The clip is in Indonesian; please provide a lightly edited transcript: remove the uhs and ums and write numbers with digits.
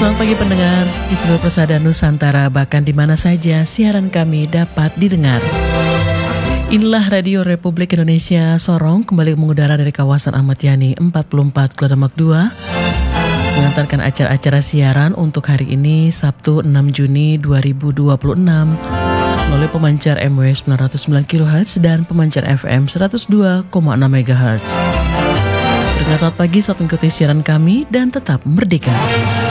Selamat pagi pendengar di seluruh persada Nusantara, bahkan di mana saja siaran kami dapat didengar. Inilah Radio Republik Indonesia Sorong kembali mengudara dari kawasan Ahmad Yani 44 Kledemak 2, mengantarkan acara-acara siaran untuk hari ini Sabtu 6 Juni 2026 melalui pemancar MW 909 kHz dan pemancar FM 102,6 MHz. Selamat pagi saat mengikuti siaran kami dan tetap merdeka.